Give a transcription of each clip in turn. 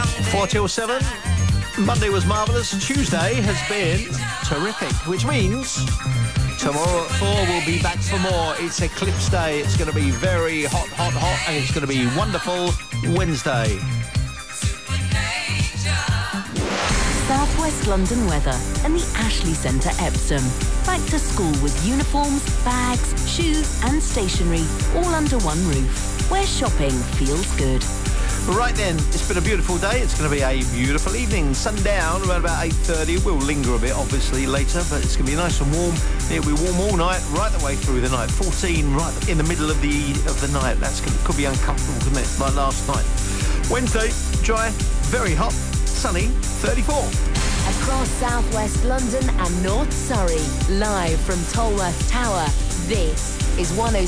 4 till 7. Monday was marvellous. Tuesday has been terrific, which means tomorrow at 4 we'll be back for more. It's Eclipse Day. It's going to be very hot, and it's going to be wonderful Wednesday. South West London weather and the Ashley Centre, Epsom. Back to school with uniforms, bags, shoes and stationery all under one roof, where shopping feels good. Right then, it's been a beautiful day. It's going to be a beautiful evening. Sundown around about 8:30. We'll linger a bit, obviously, later, but it's going to be nice and warm. It'll be warm all night, right the way through the night. 14 right in the middle of the night. Could be uncomfortable, couldn't it? Like last night. Wednesday, dry, very hot, sunny, 34. Across South West London and North Surrey, live from Tolworth Tower, this is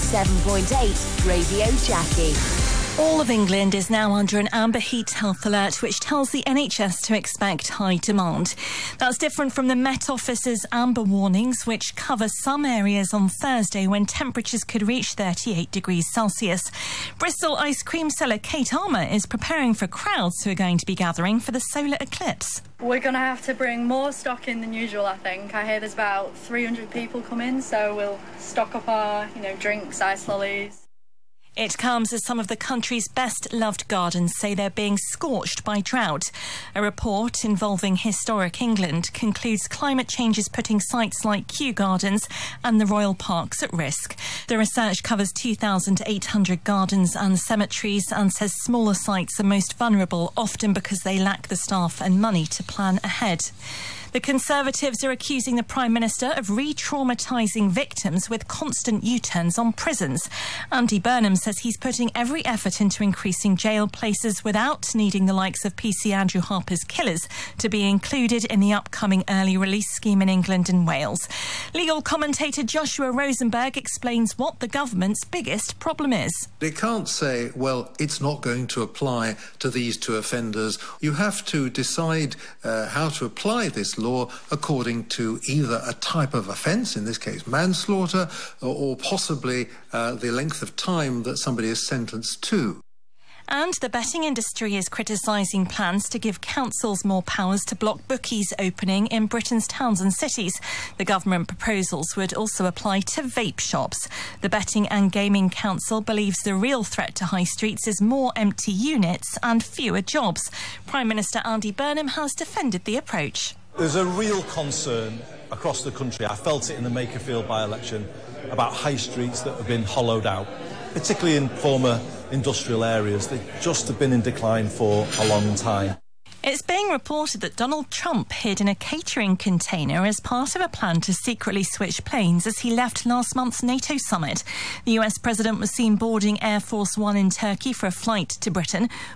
107.8 Radio Jackie. All of England is now under an amber heat health alert, which tells the NHS to expect high demand. That's different from the Met Office's amber warnings, which cover some areas on Thursday when temperatures could reach 38 degrees Celsius. Bristol ice cream seller Kate Armour is preparing for crowds who are going to be gathering for the solar eclipse. We're going to have to bring more stock in than usual, I think. I hear there's about 300 people come in, so we'll stock up our, drinks, ice lollies. It comes as some of the country's best-loved gardens say they're being scorched by drought. A report involving Historic England concludes climate change is putting sites like Kew Gardens and the Royal Parks at risk. The research covers 2,800 gardens and cemeteries and says smaller sites are most vulnerable, often because they lack the staff and money to plan ahead. The Conservatives are accusing the Prime Minister of re-traumatising victims with constant U-turns on prisons. Andy Burnham says he's putting every effort into increasing jail places without needing the likes of PC Andrew Harper's killers to be included in the upcoming early release scheme in England and Wales. Legal commentator Joshua Rosenberg explains what the government's biggest problem is. They can't say, well, it's not going to apply to these two offenders. You have to decide how to apply this law according to either a type of offence, in this case manslaughter, or possibly the length of time that somebody is sentenced to. And the betting industry is criticising plans to give councils more powers to block bookies opening in Britain's towns and cities. The government proposals would also apply to vape shops. The Betting and Gaming Council believes the real threat to high streets is more empty units and fewer jobs. Prime Minister Andy Burnham has defended the approach. There's a real concern across the country. I felt it in the Makerfield by-election about high streets that have been hollowed out, particularly in former industrial areas. They just have been in decline for a long time. It's being reported that Donald Trump hid in a catering container as part of a plan to secretly switch planes as he left last month's NATO summit. The US president was seen boarding Air Force One in Turkey for a flight to Britain.